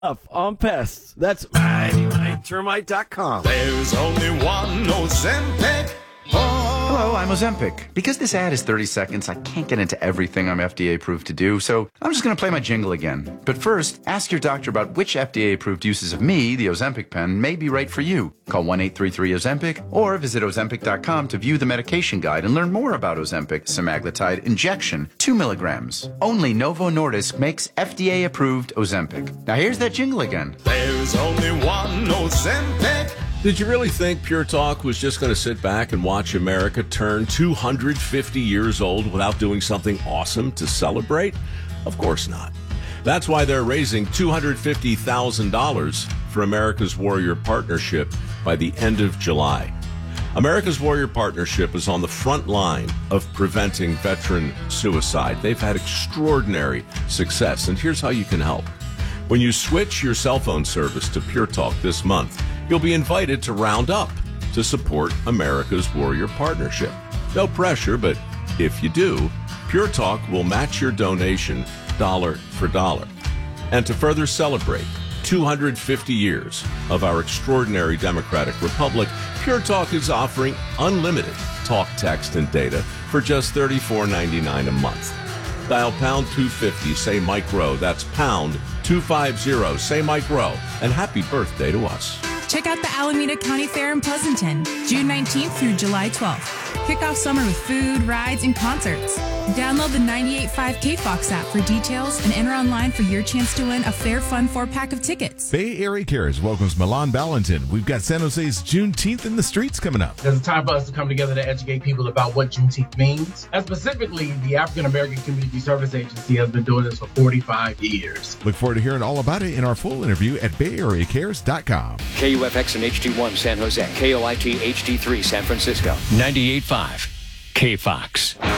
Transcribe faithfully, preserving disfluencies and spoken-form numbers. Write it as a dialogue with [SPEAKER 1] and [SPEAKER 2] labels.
[SPEAKER 1] On pests. That's mighty mighty termite dot com.
[SPEAKER 2] There's only one Ozempic.
[SPEAKER 3] Hello, I'm Ozempic. Because this ad is thirty seconds, I can't get into everything I'm F D A approved to do, so I'm just going to play my jingle again. But first, ask your doctor about which F D A approved uses of me, the Ozempic pen, may be right for you. Call one eight three three Ozempic or visit Ozempic dot com to view the medication guide and learn more about Ozempic semaglutide injection, two milligrams. Only Novo Nordisk makes F D A approved Ozempic. Now here's that jingle again.
[SPEAKER 2] There's only one Ozempic.
[SPEAKER 4] Did you really think Pure Talk was just going to sit back and watch America turn two hundred fifty years old without doing something awesome to celebrate? Of course not. That's why they're raising two hundred fifty thousand dollars for America's Warrior Partnership by the end of July. America's Warrior Partnership is on the front line of preventing veteran suicide. They've had extraordinary success, and here's how you can help. When you switch your cell phone service to Pure Talk this month, you'll be invited to round up to support America's Warrior Partnership. No pressure, but if you do, Pure Talk will match your donation dollar for dollar. And to further celebrate two hundred fifty years of our extraordinary democratic republic, Pure Talk is offering unlimited talk, text, and data for just thirty-four ninety-nine a month. Dial pound two fifty, say Mike Rowe. That's pound two fifty, say Mike Rowe. And happy birthday to us.
[SPEAKER 5] Check out the Alameda County Fair in Pleasanton, June nineteenth through July twelfth. Kick off summer with food, rides, and concerts. Download the ninety-eight point five K Fox app for details and enter online for your chance to win a Fair Fun four-pack of tickets.
[SPEAKER 6] Bay Area Cares welcomes Milan Ballantyne. We've got San Jose's Juneteenth in the streets coming up.
[SPEAKER 7] There's a time for us to come together to educate people about what Juneteenth means. And specifically, the African American Community Service Agency has been doing this for forty-five years.
[SPEAKER 6] Look forward to hearing all about it in our full interview at bay area cares dot com.
[SPEAKER 8] K U F X and H D one San Jose, K O I T H D three San Francisco, ninety-eight point five K Fox.